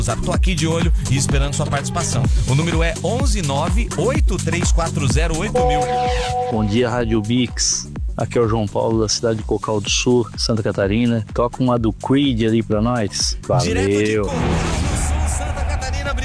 Tô aqui de olho e esperando sua participação. O número é 11983408000. Bom dia, Rádio Mix. Aqui é o João Paulo da cidade de Cocal do Sul, Santa Catarina. Toca uma do Creed ali pra nós. Valeu!